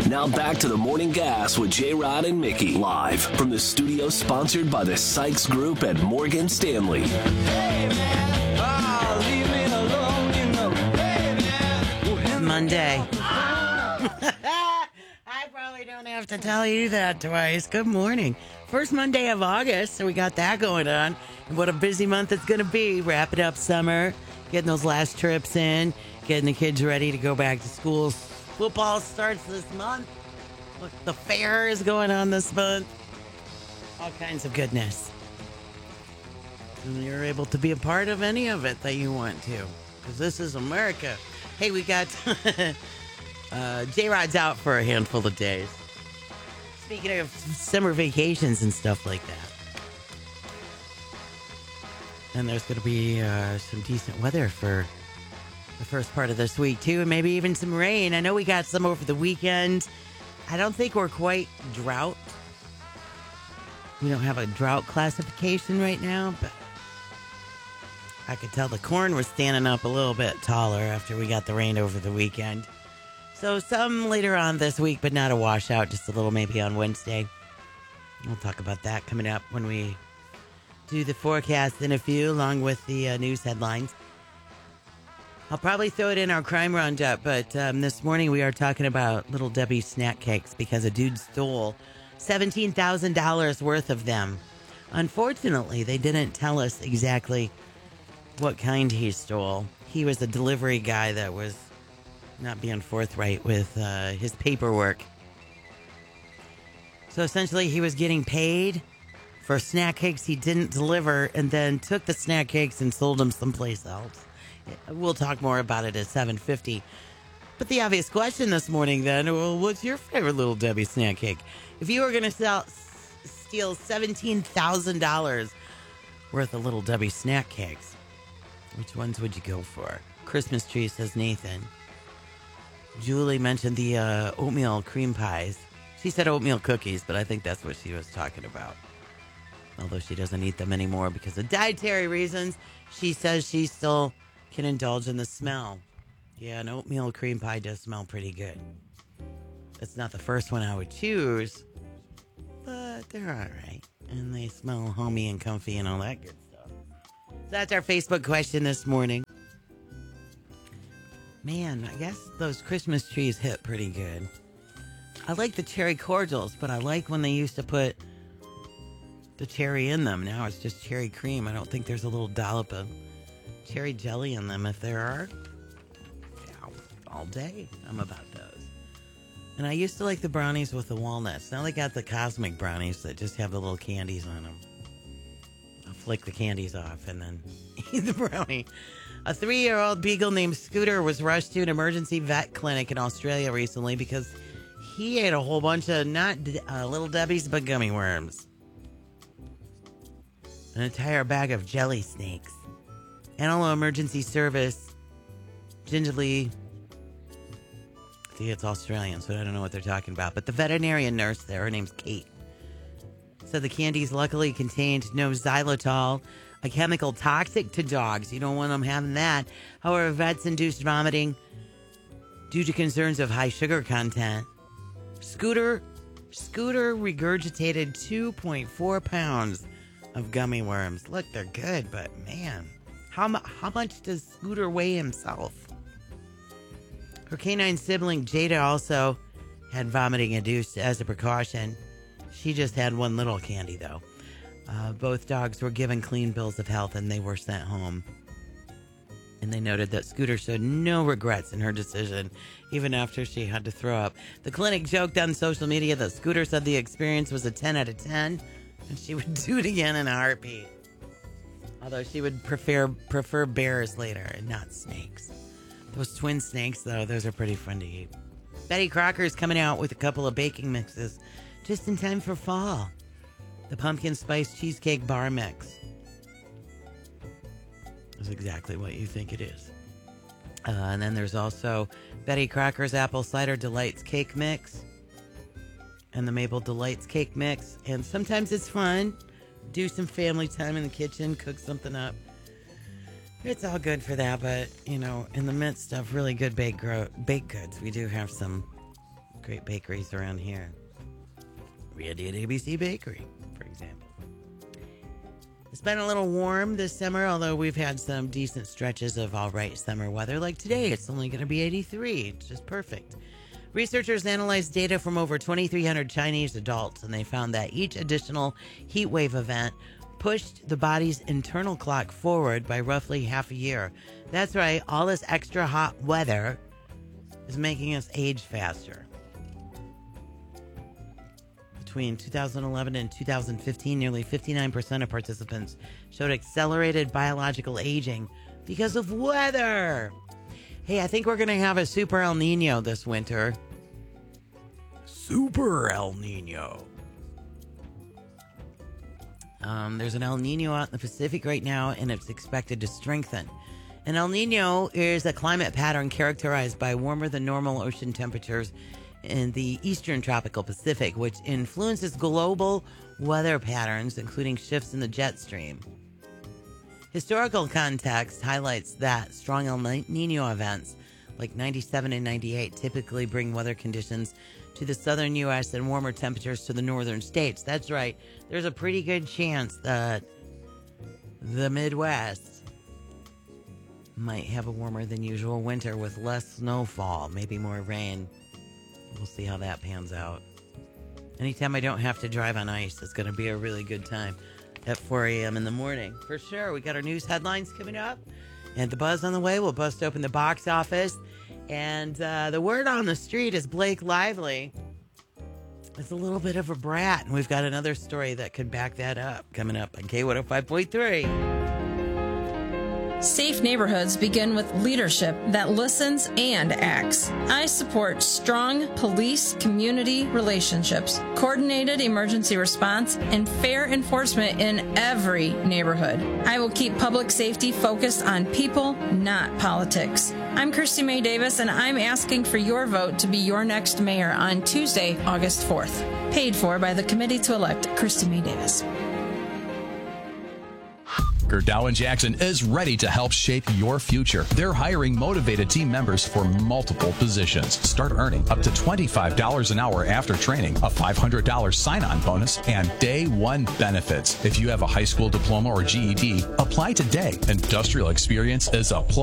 Now back to the Morning Gas with J-Rod and Mickey. Live from the studio sponsored by the Sykes Group at Morgan Stanley. Hey man, leave me alone, you know. Hey man. Monday. I probably don't have to tell you that twice. Good morning. First Monday of August, so we got that going on. And what a busy month it's going to be. Wrapping up summer, getting those last trips in, getting the kids ready to go back to school. Football starts this month. Look, the fair is going on this month. All kinds of goodness. And you're able to be a part of any of it that you want to, because this is America. Hey, we got J-Rod's out for a handful of days. Speaking of summer vacations and stuff like that. And there's going to be some decent weather for the first part of this week, too, and maybe even some rain. I know we got some over the weekend. I don't think we're quite drought. We don't have a drought classification right now, but I could tell the corn was standing up a little bit taller after we got the rain over the weekend. So some later on this week, but not a washout, just a little maybe on Wednesday. We'll talk about that coming up when we do the forecast in a few, along with the news headlines. I'll probably throw it in our crime roundup, but this morning we are talking about Little Debbie snack cakes because a dude stole $17,000 worth of them. Unfortunately, they didn't tell us exactly what kind he stole. He was a delivery guy that was not being forthright with his paperwork. So essentially, he was getting paid for snack cakes he didn't deliver and then took the snack cakes and sold them someplace else. We'll talk more about it at 7:50. But the obvious question this morning then, well, what's your favorite Little Debbie snack cake? If you were going to steal $17,000 worth of Little Debbie snack cakes, which ones would you go for? Christmas tree, says Nathan. Julie mentioned the oatmeal cream pies. She said oatmeal cookies, but I think that's what she was talking about. Although she doesn't eat them anymore because of dietary reasons, she says she still can indulge in the smell. Yeah, an oatmeal cream pie does smell pretty good. It's not the first one I would choose, but they're all right. And they smell homey and comfy and all that good stuff. So that's our Facebook question this morning. Man, I guess those Christmas trees hit pretty good. I like the cherry cordials, but I like when they used to put the cherry in them. Now it's just cherry cream. I don't think there's a little dollop of cherry jelly in them. If there are, yeah, all day I'm about those. And I used to like the brownies with the walnuts. Now they got the cosmic brownies that just have the little candies on them. I'll flick the candies off and then eat the brownie. A 3-year-old beagle named Scooter was rushed to an emergency vet clinic in Australia recently because he ate a whole bunch of not Little Debbie's, but gummy worms. An entire bag of jelly snakes. Animal Emergency Service gingerly... See, it's Australian, so I don't know what they're talking about. But the veterinarian nurse there, her name's Kate, said the candies luckily contained no xylitol, a chemical toxic to dogs. You don't want them having that. However, vets induced vomiting due to concerns of high sugar content. Scooter regurgitated 2.4 pounds of gummy worms. Look, they're good, but man, how much does Scooter weigh himself? Her canine sibling Jada also had vomiting induced as a precaution. She just had one little candy, though. Both dogs were given clean bills of health and they were sent home. And they noted that Scooter showed no regrets in her decision, even after she had to throw up. The clinic joked on social media that Scooter said the experience was a 10 out of 10, and she would do it again in a heartbeat. Although she would prefer bears later and not snakes. Those twin snakes, though, those are pretty fun to eat. Betty Crocker's coming out with a couple of baking mixes just in time for fall. The pumpkin spice cheesecake bar mix is exactly what you think it is. And then there's also Betty Crocker's Apple Cider Delights cake mix and the Maple Delights cake mix. And sometimes it's fun. Do some family time in the kitchen, cook something up. It's all good for that, but, you know, in the midst of really good baked goods, we do have some great bakeries around here. Randy at ABC Bakery, for example. It's been a little warm this summer, although we've had some decent stretches of all right summer weather. Like today, it's only going to be 83. It's just perfect. Researchers analyzed data from over 2,300 Chinese adults, and they found that each additional heat wave event pushed the body's internal clock forward by roughly half a year. That's right, all this extra hot weather is making us age faster. Between 2011 and 2015, nearly 59% of participants showed accelerated biological aging because of weather. Hey, I think we're going to have a super El Nino this winter. Super El Nino. There's an El Nino out in the Pacific right now, and it's expected to strengthen. An El Nino is a climate pattern characterized by warmer than normal ocean temperatures in the eastern tropical Pacific, which influences global weather patterns, including shifts in the jet stream. Historical context highlights that strong El Nino events, like 97 and 98, typically bring weather conditions to the southern U.S. and warmer temperatures to the northern states. That's right. There's a pretty good chance that the Midwest might have a warmer than usual winter with less snowfall, maybe more rain. We'll see how that pans out. Anytime I don't have to drive on ice, it's going to be a really good time at 4 a.m. in the morning. For sure. We got our news headlines coming up. And the buzz on the way. We'll bust open the box office. And the word on the street is Blake Lively is a little bit of a brat. And we've got another story that could back that up coming up on K105.3. Safe neighborhoods begin with leadership that listens and acts. I support strong police-community relationships, coordinated emergency response, and fair enforcement in every neighborhood. I will keep public safety focused on people, not politics. I'm Christy Mae Davis, and I'm asking for your vote to be your next mayor on Tuesday, August 4th. Paid for by the Committee to Elect Christy Mae Davis. Dow & Jackson is ready to help shape your future. They're hiring motivated team members for multiple positions. Start earning up to $25 an hour after training, a $500 sign-on bonus, and day one benefits. If you have a high school diploma or GED, apply today. Industrial experience is a plus.